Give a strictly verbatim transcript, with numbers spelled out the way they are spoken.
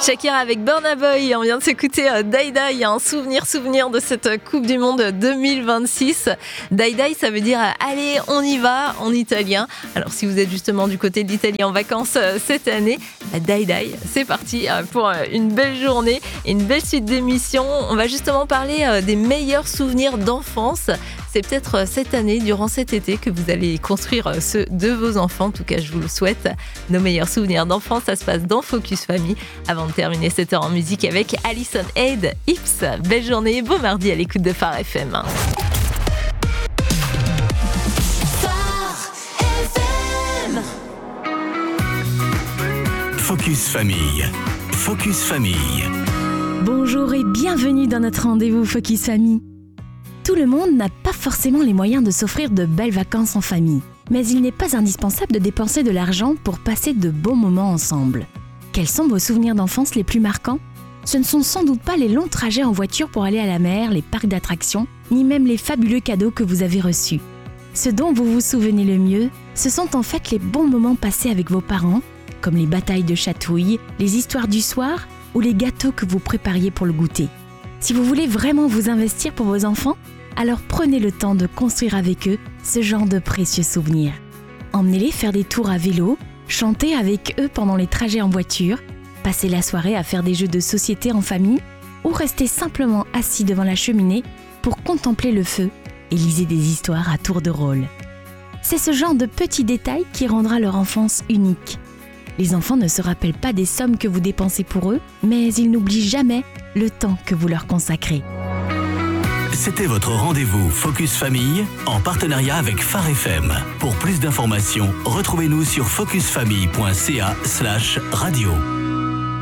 Shakira avec Burna Boy, on vient de s'écouter euh, Die Die, un souvenir, souvenir de cette Coupe du Monde deux mille vingt-six. Die Die, ça veut dire euh, allez, on y va en italien. Alors si vous êtes justement du côté de l'Italie en vacances euh, cette année, bah, Die Die, c'est parti euh, pour euh, une belle journée et une belle suite d'émissions. On va justement parler euh, des meilleurs souvenirs d'enfance. C'est peut-être cette année, durant cet été, que vous allez construire ceux de vos enfants. En tout cas, je vous le souhaite. Nos meilleurs souvenirs d'enfance, ça se passe dans Focus Famille. Avant de terminer cette heure en musique avec Alison Aid, Ips. Belle journée et beau mardi à l'écoute de Phare F M. Focus Famille. Focus Famille. Bonjour et bienvenue dans notre rendez-vous Focus Famille. Tout le monde n'a pas forcément les moyens de s'offrir de belles vacances en famille, mais il n'est pas indispensable de dépenser de l'argent pour passer de bons moments ensemble. Quels sont vos souvenirs d'enfance les plus marquants ? Ce ne sont sans doute pas les longs trajets en voiture pour aller à la mer, les parcs d'attractions, ni même les fabuleux cadeaux que vous avez reçus. Ce dont vous vous souvenez le mieux, ce sont en fait les bons moments passés avec vos parents, comme les batailles de chatouilles, les histoires du soir ou les gâteaux que vous prépariez pour le goûter. Si vous voulez vraiment vous investir pour vos enfants, alors prenez le temps de construire avec eux ce genre de précieux souvenirs. Emmenez-les faire des tours à vélo, chanter avec eux pendant les trajets en voiture, passer la soirée à faire des jeux de société en famille ou rester simplement assis devant la cheminée pour contempler le feu et liser des histoires à tour de rôle. C'est ce genre de petits détails qui rendra leur enfance unique. Les enfants ne se rappellent pas des sommes que vous dépensez pour eux, mais ils n'oublient jamais le temps que vous leur consacrez. C'était votre rendez-vous Focus Famille en partenariat avec Phare F M. Pour plus d'informations, retrouvez-nous sur focusfamille point c a slash radio.